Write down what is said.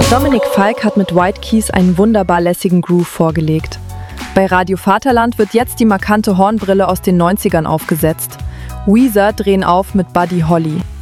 Dominik Falk hat mit White Keys einen wunderbar lässigen Groove vorgelegt. Bei Radio Vaterland wird jetzt die markante Hornbrille aus den 90ern aufgesetzt. Weezer drehen auf mit Buddy Holly.